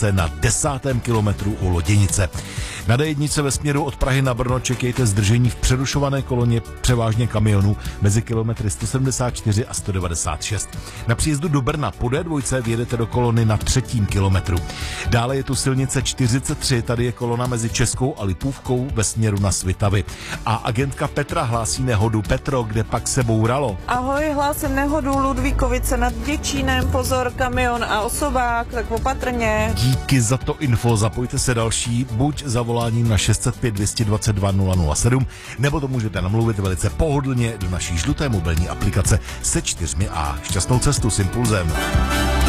na 10. kilometru u Loděnice. Na D1 ve směru od Prahy na Brno čekejte zdržení v přerušované koloně převážně kamionů mezi kilometry 174 a 196. Na příjezdu do Brna po D2 vjedete do kolony na 3. kilometru. Dále je tu silnice 43, tady je kolona mezi Českou a Lipůvkou ve směru na Svitavy. A agentka Petra hlásí nehodu. Petro, kde pak se bouralo? Ahoj, hlásím nehodu Ludvíkovice nad Děčínem, pozor, kamion a osobák, tak opatrně. Díky za to info, zapojte se další, buď zavoláním na 605 222 007, nebo to můžete namluvit velice pohodlně do naší žluté mobilní aplikace se 4A. Šťastnou cestu s Impulzem.